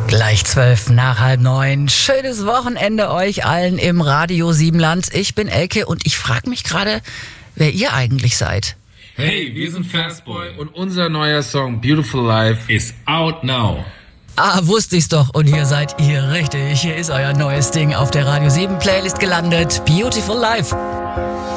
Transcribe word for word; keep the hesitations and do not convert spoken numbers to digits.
Gleich zwölf nach halb neun. Schönes Wochenende euch allen im Radio Siebenland. Ich bin Elke und ich frage mich gerade, wer ihr eigentlich seid. Hey, wir sind Fastboy und unser neuer Song Beautiful Life ist out now. Ah, wusste ich's doch. Und hier seid ihr richtig. Hier ist euer neues Ding auf der Radio sieben Playlist gelandet. Beautiful Life.